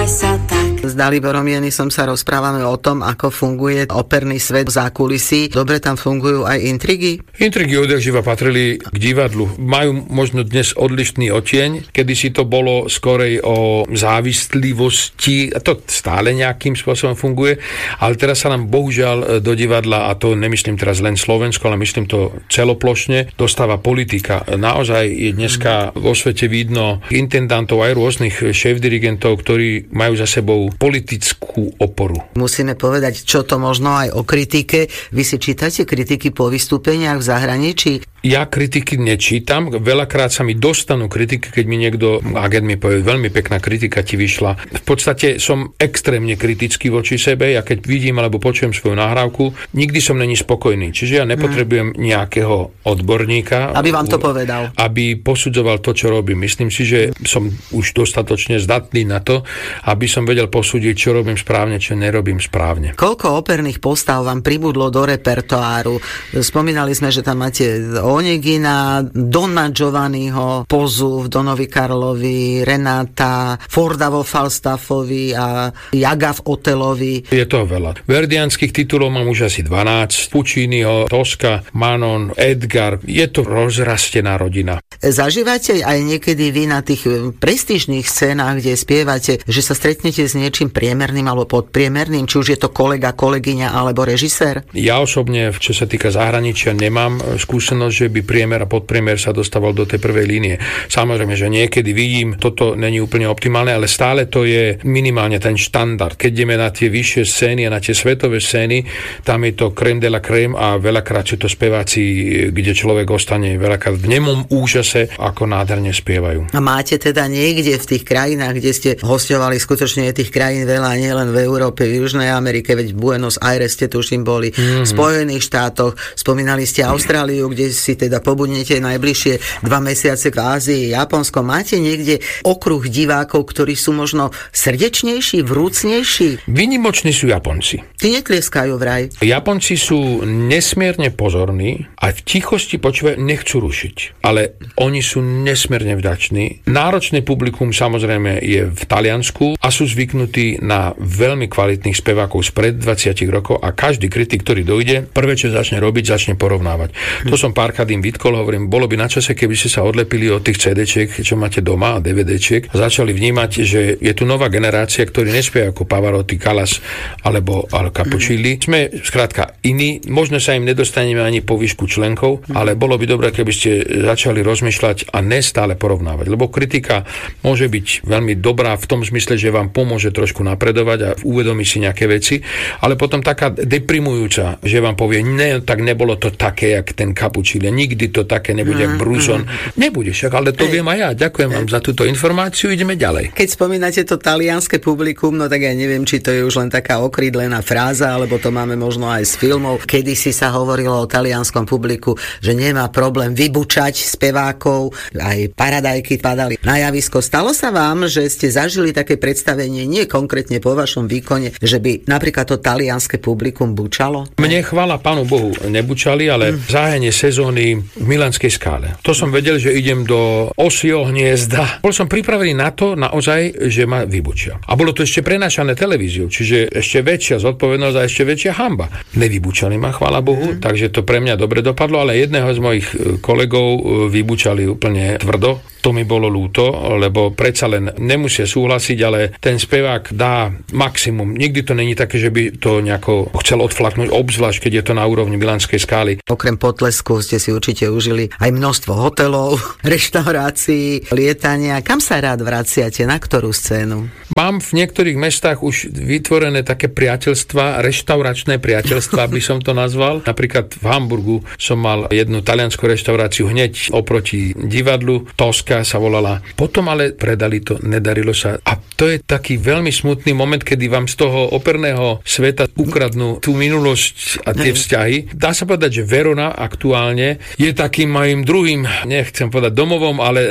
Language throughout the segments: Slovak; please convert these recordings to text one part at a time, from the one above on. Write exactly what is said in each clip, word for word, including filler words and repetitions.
Správaj sa tak. S Daliborom Jeny som sa rozprávame o tom, ako funguje operný svet v zákulisí. Dobre tam fungujú aj intrigy? Intrigy odjakživa patrili k divadlu. Majú možno dnes odlišný odtieň. Kedysi to bolo skorej o závislivosti, a to stále nejakým spôsobom funguje, ale teraz sa nám bohužiaľ do divadla, a to nemyslím teraz len Slovensko, ale myslím to celoplošne, dostáva politika. Naozaj je dneska vo svete vidno intendantov aj rôznych šéf-dirigentov, ktorí majú za sebou politickú oporu. Musíme povedať, čo to možno aj o kritike. Vy si čítate kritiky po vystúpeniach v zahraničí? Ja kritiky nečítam. Veľakrát sa mi dostanú kritiky, keď mi niekto, agent mi povie, veľmi pekná kritika ti vyšla. V podstate som extrémne kritický voči sebe. Ja keď vidím alebo počujem svoju nahrávku, nikdy som není spokojný. Čiže ja nepotrebujem nejakého odborníka, aby vám to povedal. Aby posudzoval to, čo robím. Myslím si, že som už dostatočne zdatný na to, aby som vedel posúdiť, čo robím správne, čo nerobím správne. Koľko operných postav vám pribudlo do repertoáru? Spomínali sme, že tam máte Onegina, Donna Giovanniho, Pozu v Donovi Karlovi, Renáta, Forda vo Falstaffovi a Jaga v Otelovi. Je to veľa. Verdianských titulov mám už asi dvanásť. Pucciniho, Tosca, Manon, Edgar. Je to rozrastená rodina. Zažívate aj niekedy vy na tých prestížnych scénách, kde spievate, že sa stretnete s niečím priemerným alebo podpriemerným, či už je to kolega, kolegyňa alebo režisér? Ja osobne, čo sa týka zahraničia, nemám skúsenosť, že by priemer a podpriemer sa dostával do tej prvej línie. Samozrejme, že niekedy vidím, toto není úplne optimálne, ale stále to je minimálne ten štandard. Keď ideme na tie vyššie scény a na tie svetové scény, tam je to crème de la crème a veľakrát sú to speváci, kde človek ostane veľakrát v nemom úžase, ako nádherne spievajú. A máte teda niekde v tých krajinách, kde ste hosťovali, skutočne je tých krajín veľa, nielen v Európe, v Južnej Amerike, veď v Buenos Aires ste tuším boli, mm-hmm. v Spojených štátoch, spomínali ste Austráliu, kde si teda pobudnete najbližšie dva mesiace v Ázii, Japonsko. Máte niekde okruh divákov, ktorí sú možno srdečnejší, vrúcnejší? Výnimoční sú Japonci. Tí netlieskajú vraj. Japonci sú nesmierne pozorní a v tichosti počúvajú, nechcú rušiť. Ale oni sú nesmierne vďační. Náročné publikum samozrejme je v Taliansku a sú zvyknutí na veľmi kvalitných spevákov spred dvadsať rokov a každý kritik, ktorý dojde, prvé, čo začne robiť, začne porovnávať. To som párkrát im vytkol, hovorím, bolo by na čase, keby ste sa odlepili od tých cé déčiek, čo máte doma, a dé vé déčiek, a začali vnímať, že je tu nová generácia, ktorí nespievajú ako Pavarotti, Callas alebo Al Capuccilli. Sme skrátka iní, možno sa im nedostaneme ani po výšku členkov, ale bolo by dobré, keby ste začali rozmýšľať a nestále porovnávať, lebo kritika môže byť veľmi dobrá v tom zmysle, že vám pomôže trošku napredovať a uvedomiť si nejaké veci, ale potom taká deprimujúca, že vám povie, ne, tak nebolo to také, jak ten Capuccilli, nikdy to také nebude, jak Bruson. Nebude však, ale to viem aj ja. Ďakujem vám za túto informáciu, ideme ďalej. Keď spomínate to talianske publikum, no tak ja neviem, či to je už len taká okrídlená fráza, alebo to máme možno aj z filmov. Kedysi sa hovorilo o talianskom publiku, že nemá problém vybučať spevákov, aj paradajky padali na javisko. Stalo sa vám, že ste zažili také predstavenie, nie konkrétne po vašom výkone, že by napríklad to talianske publikum bučalo? Mne, chvála Pánu Bohu, nebučali, ale mm. zahájenie sezóny v Milanskej Skále. To som vedel, že idem do Osieho hniezda. Bol som pripravený na to naozaj, že ma vybučia. A bolo to ešte prenášané televíziou, čiže ešte väčšia zodpovednosť a ešte väčšia hanba. Nevybučali ma, chvála Bohu, mm. takže to pre mňa dobre dopadlo, ale jedného z mojich kolegov vybučali úplne tvrdo. To mi bolo ľúto, lebo predsa len nemusia súhlasiť, ale ten spevák dá maximum. Nikdy to není také, že by to nejako chcel odflaknúť, obzvlášť keď je to na úrovni Milanskej Skály. Okrem potlesku ste si určite užili aj množstvo hotelov, reštaurácií, lietania. Kam sa rád vraciate? Na ktorú scénu? Mám v niektorých mestách už vytvorené také priateľstva, reštauračné priateľstva, by som to nazval. Napríklad v Hamburgu som mal jednu taliansku reštauráciu hneď oproti divadlu, Tosca sa volala. Potom ale predali to, nedarilo sa. A to je taký veľmi smutný moment, kedy vám z toho operného sveta ukradnú tú minulosť a tie vzťahy. Dá sa povedať, že Verona aktuálne je takým mojím druhým, nechcem povedať domovom, ale e,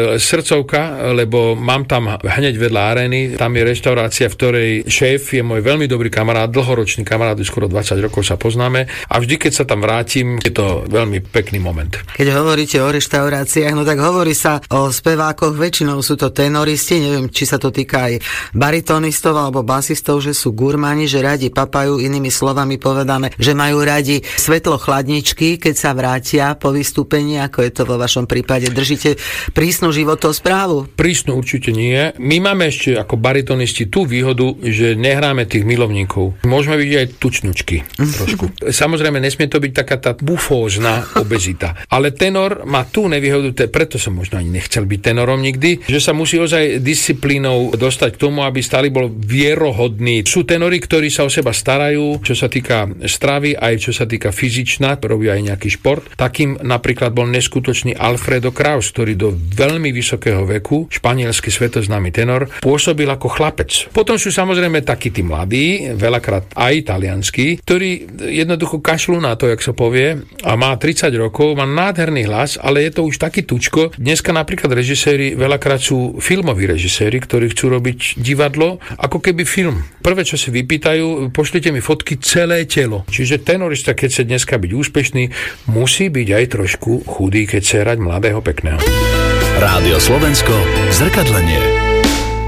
srdcovka, lebo mám tam hneď vedľa arény, tam je reštaurácia, v ktorej šéf je môj veľmi dobrý kamarát, dlhoročný kamarát, skoro dvadsať rokov sa poznáme a vždy, keď sa tam vrátim, je to veľmi pekný moment. Keď hovoríte o reštauráciách, no tak hovorí sa o spevákoch, väčšinou sú to tenoristi, neviem, či sa to týka aj baritonistov alebo basistov, že sú gurmani, že radi papajú, inými slovami povedané, že majú radi svetlo chladničky, keď sa vrátia po vystúpení, ako je to vo vašom prípade. Držíte prísnu životosprávu? Prísnu určite nie. My máme ešte ako baritonisti tú výhodu, že nehráme tých milovníkov. Môžeme byť aj tučňučky trošku. Samozrejme, nesmie to byť taká tá bufózna obezita. Ale tenor má tú nevýhodu, preto som možno ani nechcel byť tenorom nikdy, že sa musí ozaj disciplínou dostať k tomu, aby stále bol vierohodný. Sú tenori, ktorí sa o seba starajú, čo sa týka stravy, aj čo sa týka fyzičná, robia aj nejaký šport. Takým napríklad bol neskutočný Alfredo Kraus, ktorý do veľmi vysokého veku, španielský svetoznámy tenor, pôsobil ako chlapec. Potom sú samozrejme takí tí mladí, veľakrát aj talianskí, ktorí jednoducho kašľú na to, jak sa povie, a má tridsať rokov, má nádherný hlas, ale je to už taký tučko. Dneska napríklad režiséri veľakrát sú filmoví režiséri, ktorí chcú robiť divadlo ako keby film. Prvé, čo si vypýtajú, pošlite mi fotky celé telo. Čiže tenorista, keď chce dneska byť úspešný, musí byť aj trošku chudý, keď chce hrať mladého pekného. Rádio Slovensko, zrkadlenie.